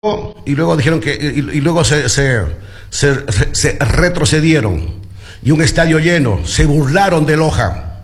y luego dijeron que y luego se retrocedieron y un estadio lleno, se burlaron de Loja,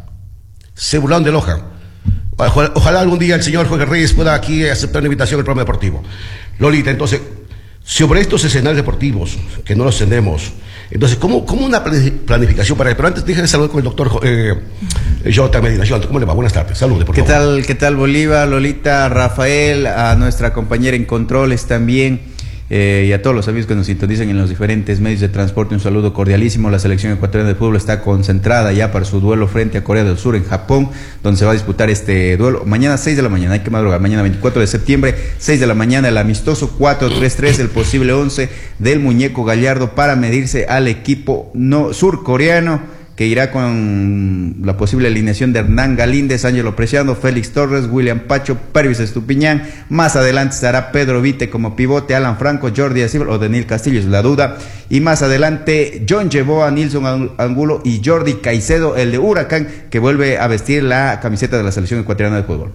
ojalá algún día el señor Jorge Reyes pueda aquí aceptar una invitación al programa deportivo. Lolita, entonces, sobre estos escenarios deportivos que no los tenemos, entonces, ¿cómo una planificación para él? Pero antes déjenme saludar con el doctor Jonathan Medina. Jonathan, ¿cómo le va? Buenas tardes, salude por favor. ¿Qué tal Bolívar, Lolita, Rafael, a nuestra compañera en controles también, y a todos los amigos que nos sintonizan en los diferentes medios de transporte? Un saludo cordialísimo. La selección ecuatoriana de fútbol está concentrada ya para su duelo frente a Corea del Sur en Japón, donde se va a disputar este duelo mañana 6 de la mañana, hay que madrugar, mañana 24 de septiembre, 6 de la mañana, el amistoso 4-3-3, el posible 11 del Muñeco Gallardo para medirse al equipo surcoreano, que irá con la posible alineación de Hernán Galíndez, Ángelo Preciado, Félix Torres, William Pacho, Pervis Estupiñán. Más adelante estará Pedro Vite como pivote, Alan Franco, Jordi Asíbal o Daniel Castillo, es la duda. Y más adelante John Yeboah, Nilson Angulo y Jordi Caicedo, el de Huracán, que vuelve a vestir la camiseta de la selección ecuatoriana de fútbol.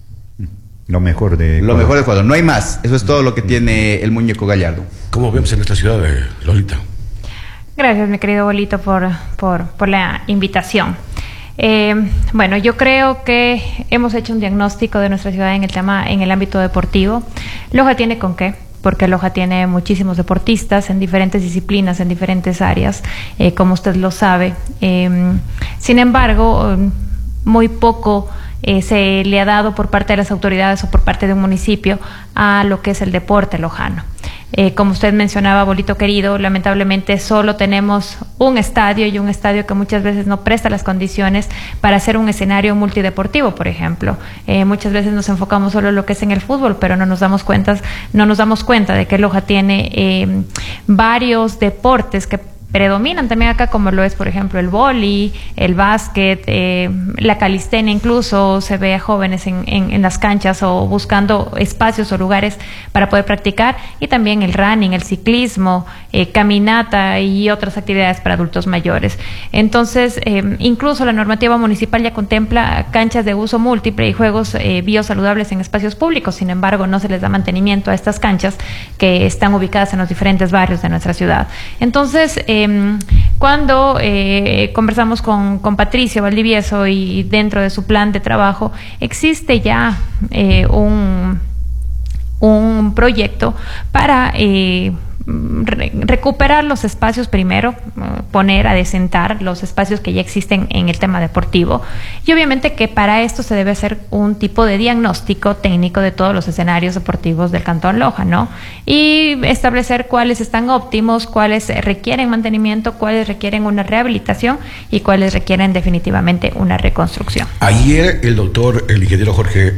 Lo mejor de Ecuador, no hay más. Eso es todo lo que tiene el Muñeco Gallardo. ¿Cómo vemos en esta ciudad de Lolita? Gracias, mi querido Bolito, por la invitación. Bueno, yo creo que hemos hecho un diagnóstico de nuestra ciudad en el ámbito deportivo. Loja tiene con qué, porque Loja tiene muchísimos deportistas en diferentes disciplinas, en diferentes áreas, como usted lo sabe. Sin embargo, muy poco se le ha dado por parte de las autoridades o por parte de un municipio a lo que es el deporte lojano. Como usted mencionaba, Bolito querido, lamentablemente solo tenemos un estadio, y un estadio que muchas veces no presta las condiciones para hacer un escenario multideportivo, por ejemplo. Muchas veces nos enfocamos solo en lo que es en el fútbol, pero no nos damos cuenta de que Loja tiene varios deportes que predominan también acá, como lo es, por ejemplo, el vóley, el básquet, la calistenia. Incluso se ve a jóvenes en las canchas o buscando espacios o lugares para poder practicar, y también el running, el ciclismo, caminata y otras actividades para adultos mayores. Entonces, incluso la normativa municipal ya contempla canchas de uso múltiple y juegos biosaludables en espacios públicos. Sin embargo, no se les da mantenimiento a estas canchas que están ubicadas en los diferentes barrios de nuestra ciudad. Entonces, cuando conversamos con Patricio Valdivieso, y dentro de su plan de trabajo existe ya un proyecto para recuperar los espacios primero, poner a desentar los espacios que ya existen en el tema deportivo, y obviamente que para esto se debe hacer un tipo de diagnóstico técnico de todos los escenarios deportivos del Cantón Loja, ¿no? Y establecer cuáles están óptimos, cuáles requieren mantenimiento, cuáles requieren una rehabilitación y cuáles requieren definitivamente una reconstrucción. Ayer el ingeniero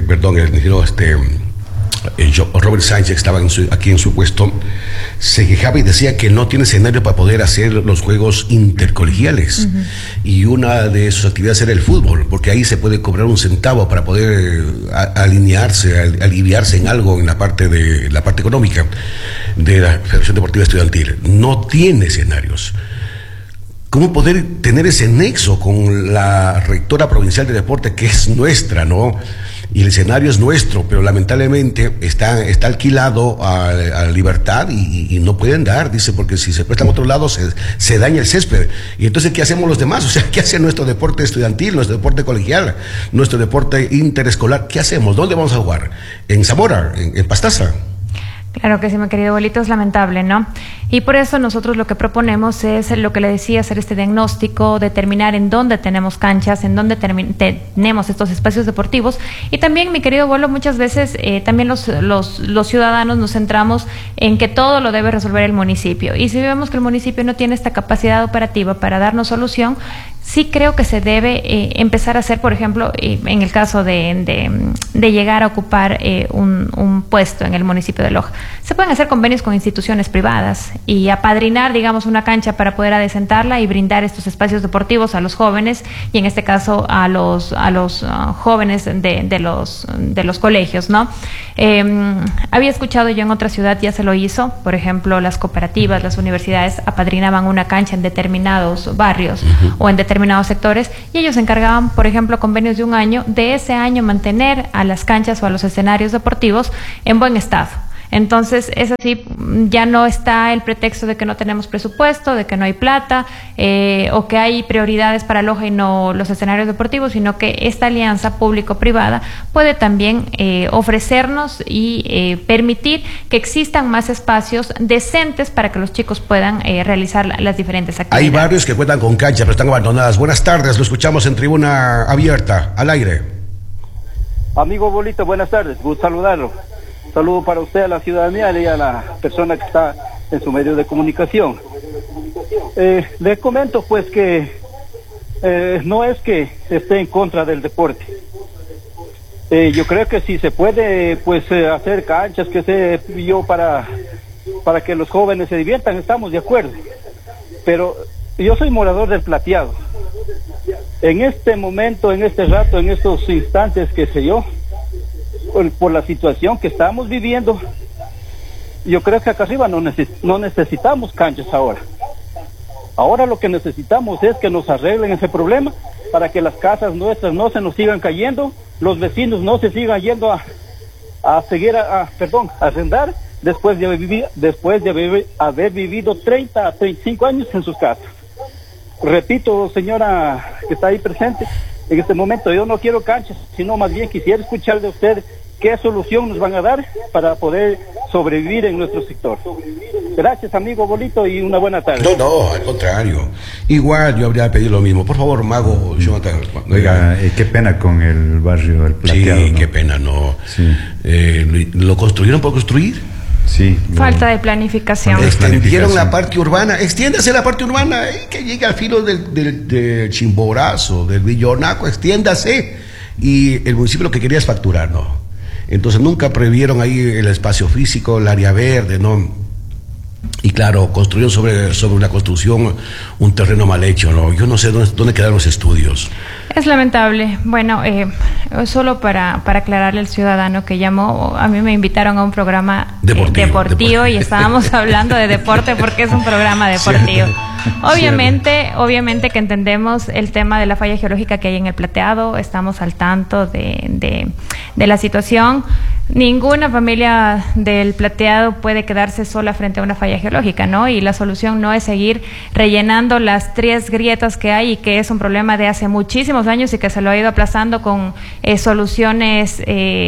Robert Sánchez, que estaba aquí en su puesto, se quejaba y decía que no tiene escenario para poder hacer los juegos intercolegiales. Y una de sus actividades era el fútbol, porque ahí se puede cobrar un centavo para poder aliviarse en algo en la parte económica de la Federación Deportiva Estudiantil. No tiene escenarios. ¿Cómo poder tener ese nexo con la rectora provincial de deporte, que es nuestra, ¿no? Y el escenario es nuestro, pero lamentablemente está alquilado a Libertad y no pueden dar, dice, porque si se prestan a otro lado se daña el césped. Y entonces, ¿qué hacemos los demás? O sea, ¿qué hace nuestro deporte estudiantil, nuestro deporte colegial, nuestro deporte interescolar? ¿Qué hacemos? ¿Dónde vamos a jugar? ¿En Zamora? ¿En Pastaza? Claro que sí, mi querido Bolito, es lamentable, ¿no? Y por eso nosotros lo que proponemos es lo que le decía, hacer este diagnóstico, determinar en dónde tenemos canchas, en dónde tenemos estos espacios deportivos. Y también, mi querido Bolo, muchas veces también los ciudadanos nos centramos en que todo lo debe resolver el municipio. Y si vemos que el municipio no tiene esta capacidad operativa para darnos solución, sí creo que se debe empezar a hacer, por ejemplo, en el caso de llegar a ocupar un puesto en el municipio de Loja, se pueden hacer convenios con instituciones privadas y apadrinar, digamos, una cancha para poder adecentarla y brindar estos espacios deportivos a los jóvenes, y en este caso a los jóvenes de los colegios, ¿no? Había escuchado yo en otra ciudad, ya se lo hizo, por ejemplo, las cooperativas, las universidades apadrinaban una cancha en determinados barrios o en determinados sectores, y ellos se encargaban, por ejemplo, convenios de un año, de ese año mantener a las canchas o a los escenarios deportivos en buen estado. Entonces, es así, ya no está el pretexto de que no tenemos presupuesto, de que no hay plata, o que hay prioridades para Loja y no los escenarios deportivos, sino que esta alianza público-privada puede también ofrecernos y permitir que existan más espacios decentes para que los chicos puedan realizar las diferentes actividades. Hay barrios que cuentan con canchas, pero están abandonadas. Buenas tardes, lo escuchamos en Tribuna Abierta, al aire. Amigo Bolito, buenas tardes, gusto saludarlo. Saludo para usted, a la ciudadanía y a la persona que está en su medio de comunicación. Le comento pues que no es que esté en contra del deporte. Yo creo que si se puede pues hacer canchas que se pidió para que los jóvenes se diviertan, estamos de acuerdo. Pero yo soy morador del Plateado. En este momento, en este rato, en estos instantes, qué sé yo, por la situación que estamos viviendo, yo creo que acá arriba no necesitamos canchas ahora. Ahora lo que necesitamos es que nos arreglen ese problema para que las casas nuestras no se nos sigan cayendo, los vecinos no se sigan yendo a arrendar después de haber vivido 30 a 35 años en sus casas. Repito, señora que está ahí presente, en este momento yo no quiero canchas, sino más bien quisiera escuchar de usted qué solución nos van a dar para poder sobrevivir en nuestro sector. Gracias, amigo Bolito, y una buena tarde. No, al contrario. Igual yo habría pedido lo mismo. Por favor, Mago Jonathan. Oiga, qué pena con el barrio El Plateado. Sí, ¿no? qué pena, ¿no? Sí. ¿Lo construyeron por construir? Sí. Falta de planificación. Extendieron la parte urbana. Extiéndase la parte urbana, que llegue al filo del Chimborazo, del Villonaco, extiéndase. Y el municipio lo que quería es facturar, ¿no? Entonces nunca previeron ahí el espacio físico, el área verde, ¿no? Y claro, construyeron sobre una construcción un terreno mal hecho, ¿no? Yo no sé dónde quedaron los estudios. Es lamentable. Bueno, solo para aclararle al ciudadano que llamó, a mí me invitaron a un programa deportivo y estábamos hablando de deporte porque es un programa deportivo. Sí. Obviamente que entendemos el tema de la falla geológica que hay en el Plateado, estamos al tanto de la situación. Ninguna familia del Plateado puede quedarse sola frente a una falla geológica, ¿no? Y la solución no es seguir rellenando las 3 grietas que hay y que es un problema de hace muchísimos años y que se lo ha ido aplazando con soluciones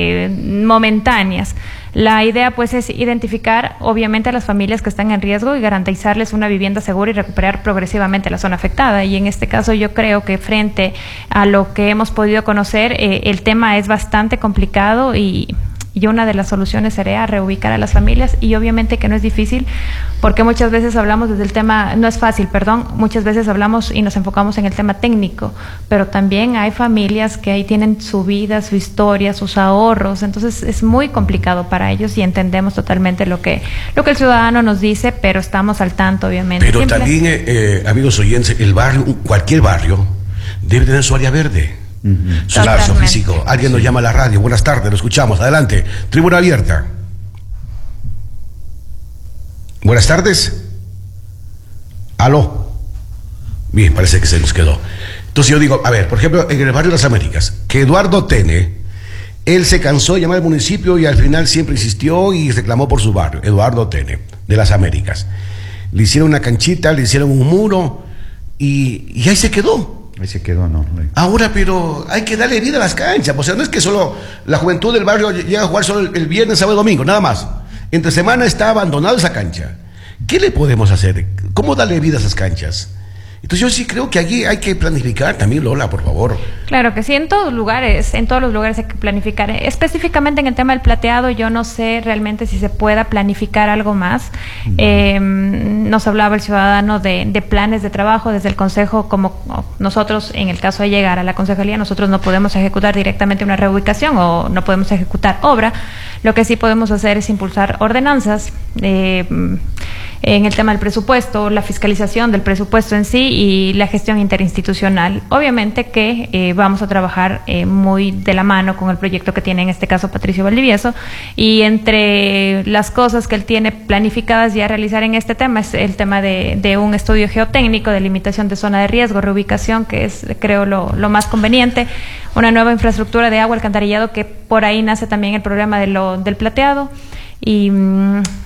momentáneas. La idea pues es identificar obviamente a las familias que están en riesgo y garantizarles una vivienda segura y recuperar progresivamente la zona afectada. Y en este caso yo creo que frente a lo que hemos podido conocer, el tema es bastante complicado y una de las soluciones sería reubicar a las familias y obviamente que no es difícil porque muchas veces hablamos desde el tema, no es fácil, muchas veces hablamos y nos enfocamos en el tema técnico, pero también hay familias que ahí tienen su vida, su historia, sus ahorros, entonces es muy complicado para ellos y entendemos totalmente lo que el ciudadano nos dice, pero estamos al tanto obviamente. Pero también, amigos oyentes, el barrio, cualquier barrio, debe tener su área verde. Su espacio físico. Alguien nos llama a la radio. Buenas tardes, lo escuchamos. Adelante. Tribuna Abierta. Buenas tardes. Aló. Bien, parece que se nos quedó. Entonces yo digo, a ver, por ejemplo, en el barrio de las Américas, que Eduardo Tene, él se cansó de llamar al municipio y al final siempre insistió y reclamó por su barrio. Eduardo Tene, de las Américas. Le hicieron una canchita, le hicieron un muro y ahí se quedó. Ahí se quedó, ¿no? Ahora, pero hay que darle vida a las canchas. O sea, no es que solo la juventud del barrio llega a jugar solo el viernes, sábado y domingo, nada más. Entre semana está abandonada esa cancha. ¿Qué le podemos hacer? ¿Cómo darle vida a esas canchas? Entonces yo sí creo que aquí hay que planificar también, Lola, por favor. Claro que sí, en todos los lugares hay que planificar. Específicamente en el tema del Plateado, yo no sé realmente si se pueda planificar algo más. Nos hablaba el ciudadano de planes de trabajo desde el Consejo, como nosotros, en el caso de llegar a la Concejalía, nosotros no podemos ejecutar directamente una reubicación o no podemos ejecutar obra. Lo que sí podemos hacer es impulsar ordenanzas en el tema del presupuesto, la fiscalización del presupuesto en sí y la gestión interinstitucional. Obviamente que vamos a trabajar muy de la mano con el proyecto que tiene en este caso Patricio Valdivieso, y entre las cosas que él tiene planificadas ya realizar en este tema es el tema de un estudio geotécnico, de limitación de zona de riesgo, reubicación, que es creo lo más conveniente, una nueva infraestructura de agua, alcantarillado, que por ahí nace también el problema del Plateado. Y